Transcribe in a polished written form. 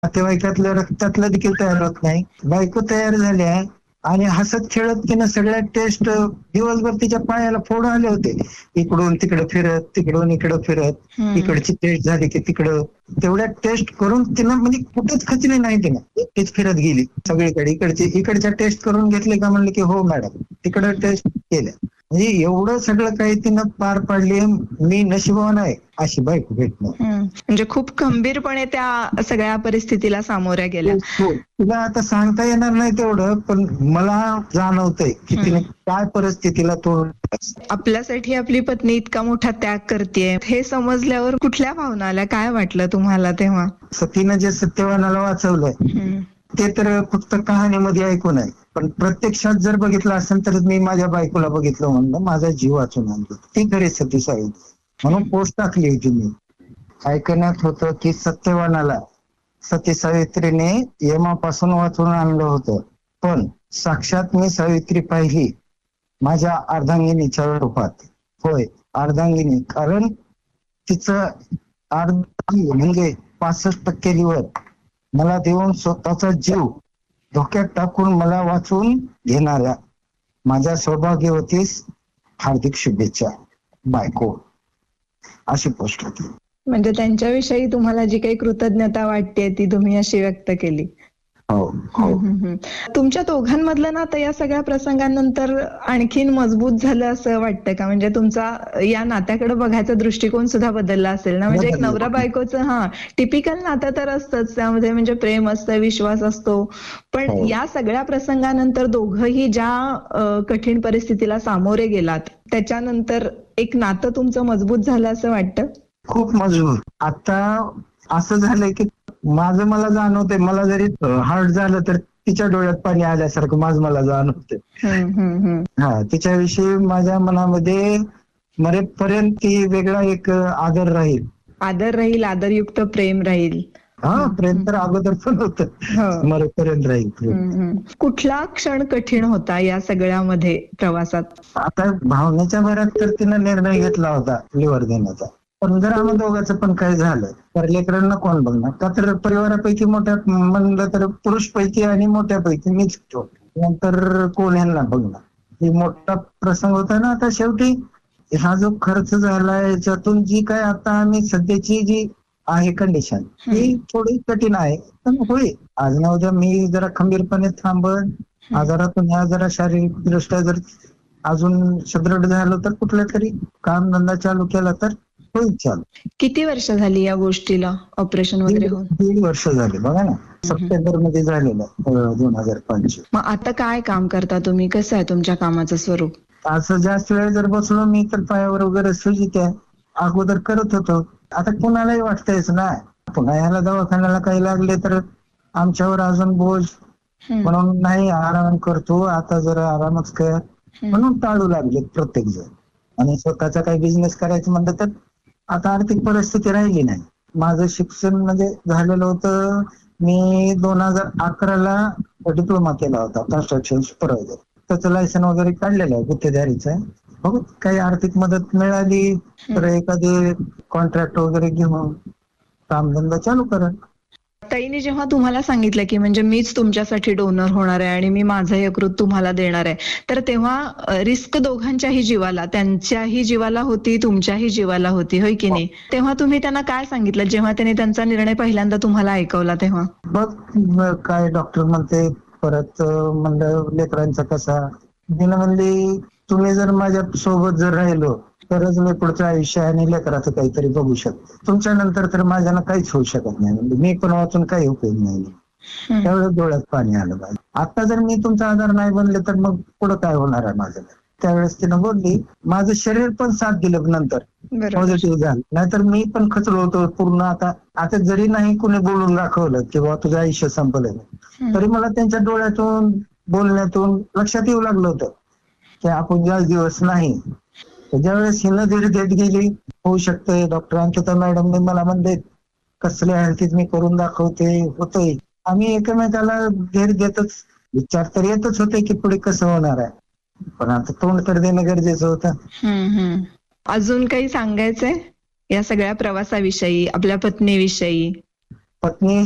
नातेवाईकातलं रक्तातलं देखील तयार होत नाही. बायको तयार झाल्या आणि हसत खेळत तिनं सगळ्या टेस्ट दिवसभर तिच्या पायाला फोड आले होते. इकडून तिकडे फिरत, तिकडून इकडं फिरत, इकडची टेस्ट झाली की तिकडं. तेवढ्या टेस्ट करून तिनं म्हणजे कुठेच खचली नाही तिनं. एकटीच फिरत गेली सगळीकडे. इकडच्या टेस्ट करून घेतले का म्हणले की हो मॅडम, तिकडं टेस्ट केल्या. म्हणजे एवढं सगळं काही तिनं पार पाडली. मी नशिबवान आहे अशी बायको भेटणं. म्हणजे खूप खंबीरपणे त्या सगळ्या परिस्थितीला सामोऱ्या गेल्या. तुला आता सांगता येणार नाही तेवढं, पण मला जाणवतंय की तिने काय परिस्थितीला तोंड. आपल्यासाठी आपली पत्नी इतका मोठा त्याग करतेय हे समजल्यावर कुठल्या भावना आल्या, काय वाटलं तुम्हाला तेव्हा? सतीनं जे सत्यवानाला वाचवलंय ते तर फक्त कहाणीमध्ये ऐकून आहे, पण प्रत्यक्षात जर बघितलं असेल तर मी माझ्या बायकोला बघितलं म्हणलं माझा जीव वाचून आणला. ती खरी सती सावित्री म्हणून पोस्ट टाकली होती मी. ऐकण्यात होतं की सत्यवानाला सती सावित्रीने यमापासून वाचून आणलं होतं, पण साक्षात मी सावित्री पाहिली माझ्या अर्धांगिनीच्या रूपात. होय, अर्धांगिनी. कारण तिचं अर्धांगी म्हणजे 65% लिव्हर मला देऊन स्वतःचा जीव धोक्यात टाकून मला वाचवून घेणाऱ्या माझ्या सौभाग्यवतीस हार्दिक शुभेच्छा बायको, अशी पोस्ट होती. म्हणजे त्यांच्याविषयी तुम्हाला जी काही कृतज्ञता वाटते ती तुम्ही अशी व्यक्त केली. तुमच्या दोघांमधलं नातं या सगळ्या प्रसंगानंतर आणखीन मजबूत झालं असं वाटतं का? म्हणजे तुमचा या नात्याकडे बघायचा दृष्टिकोन सुद्धा बदलला असेल ना? म्हणजे एक नवरा बायकोचं टिपिकल नातं तर असतंच, त्यामध्ये म्हणजे प्रेम असतं, विश्वास असतो, पण या सगळ्या प्रसंगानंतर दोघंही ज्या कठीण परिस्थितीला सामोरे गेलात त्याच्यानंतर एक नातं तुमचं मजबूत झालं असं वाटतं? खूप मजबूत. आता असं झालंय की माझं मला जाणवतंय, मला जरी हार्ट झालं तर तिच्या डोळ्यात पाणी आल्यासारखं माझं मला जाणवतंय. तिच्याविषयी माझ्या मनामध्ये मरेपर्यंत ती वेगळा एक आदर राहील. आदरयुक्त प्रेम राहील. प्रेम तर अगोदर पण होतं, मरेपर्यंत राहील. कुठला क्षण कठीण होता या सगळ्यामध्ये प्रवासात? आता भावनेच्या भरात तर तिनं निर्णय घेतला होता लिव्हर देण्याचा, पण जर आम्हा दोघांचं पण काय झालं तर लेकरांना कोण बघणार? का तर परिवारापैकी मोठ्या म्हणलं तर पुरुषपैकी आणि मोठ्यापैकी मीच होतो, नंतर कोण ह्यांना बघणार? ही मोठा प्रसंग होता ना. आता शेवटी हा जो खर्च झाला याच्यातून जी काय आता आम्ही सध्याची जी आहे कंडिशन ही थोडी कठीण आहे, पण होईल. आज ना उद्या मी जरा खंबीरपणे थांबन, आजारातून ह्या जरा शारीरिक दृष्ट्या जर अजून सुदृढ झालं तर कुठला तरी कामधंदा चालू केला तर होईल चालू. किती वर्ष झाली या गोष्टीला, ऑपरेशन वगैरे होऊन? 1.5 वर्ष झाले बघा ना, सप्टेंबर मध्ये झालेलं 2005. मग आता काय काम करता तुम्ही? कसं आहे तुमच्या कामाचं स्वरूप? असं जास्त वेळ जर बसलो मी तर पायावर वगैरे सुजित आहे, अगोदर करत होतो. आता कुणालाही वाटतंयच ना, पुन्हा ह्याला दवाखान्याला काही लागले तर आमच्यावर अजून बोज, म्हणून नाही आराम करतो आता, जरा आरामच कर म्हणून टाळू लागले प्रत्येक जण. आणि स्वतःचा काही बिझनेस करायचं म्हणलं तर आता आर्थिक परिस्थिती राहिली नाही. माझं शिक्षण म्हणजे झालेलं होतं, मी 2011ला डिप्लोमा केला होता कन्स्ट्रक्शन सुपरवायझर. त्याचं लायसन वगैरे काढलेलं आहे गुत्तेदारीचं. बघू काही आर्थिक मदत मिळाली तर एखादी कॉन्ट्रॅक्ट वगैरे घेऊन कामधंदा चालू करा. ताईने जेव्हा तुम्हाला सांगितलं की म्हणजे मीच तुमच्यासाठी डोनर होणार आहे आणि मी माझं यकृत तुम्हाला देणार आहे, तर तेव्हा रिस्क दोघांच्याही जीवाला, त्यांच्याही जीवाला होती, तुमच्याही जीवाला होती, होय की नाही? तेव्हा तुम्ही त्यांना काय सांगितलं जेव्हा त्यांनी त्यांचा निर्णय पहिल्यांदा तुम्हाला ऐकवला तेव्हा? बघ काय डॉक्टर म्हणते, परत म्हणलं लेकरांचा कसा, तिनं म्हणली तुम्ही जर माझ्या सोबत जर राहिलो तरच मी पुढचं आयुष्य आणि लेकराचं काहीतरी बघू शकतो, तुमच्या नंतर तर माझ्यानं काहीच होऊ शकत नाही, म्हणजे मी पण वाचून काही उपयोग नाही. त्यावेळेस डोळ्यात पाणी आलं पाहिजे. आता जर मी तुमचा आधार नाही बनले तर मग पुढं काय होणार आहे माझं? त्यावेळेस तिनं बोलली, माझं शरीर पण साथ दिलं नंतर पॉझिटिव्ह झालं, नाहीतर मी पण खचलो होतो पूर्ण. आता जरी नाही कुणी बोलून दाखवलं की बाबा तुझं आयुष्य संपलंय, तरी मला त्यांच्या डोळ्यातून बोलण्यातून लक्षात येऊ लागलं होतं की आपण जास्त दिवस नाही. ज्यावेळेस हिनं धीर देत गेली, होऊ शकतंय, डॉक्टर अंकिता मॅडमने मला म्हणले कसल्या हलतीत मी करून दाखवते, होतंय. आम्ही एकमेकाला धीर देतच, विचार तर येतच होते की पुढे कसं होणार आहे, पण आता तोंड तर देणं गरजेचं होतं. अजून काही सांगायचंय या सगळ्या प्रवासाविषयी, आपल्या पत्नीविषयी? पत्नी